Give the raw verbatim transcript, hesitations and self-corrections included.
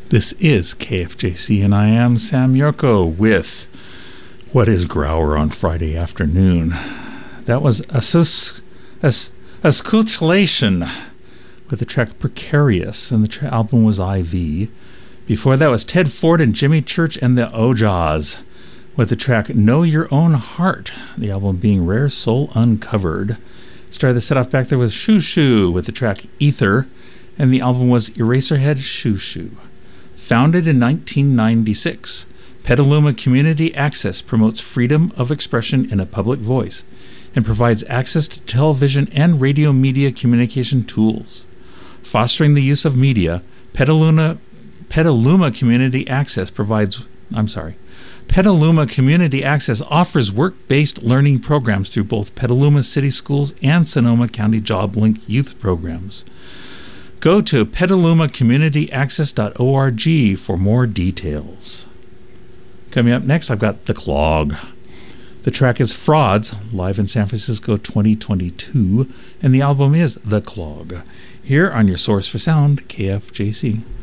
This is K F J C, and I am Sam Yurko with What is Grauer on Friday Afternoon. That was Assos- As- Ascultation with the track Precarious, and the tra- album was I V. Before that was Ted Ford and Jimmy Church and the Ojas with the track Know Your Own Heart, the album being Rare Soul Uncovered. Started the set off back there with Shoo Shoo with the track Ether, and the album was Eraserhead Shoo Shoo. Founded in nineteen ninety-six, Petaluma Community Access promotes freedom of expression in a public voice and provides access to television and radio media communication tools. Fostering the use of media, Petaluma, Petaluma Community Access provides, I'm sorry, Petaluma Community Access offers work-based learning programs through both Petaluma City Schools and Sonoma County Job Link youth programs. Go to petaluma community access dot org for more details. Coming up next, I've got The Clog. The track is Frauds, live in San Francisco twenty twenty-two, and the album is The Clog. Here on your source for sound, K F J C.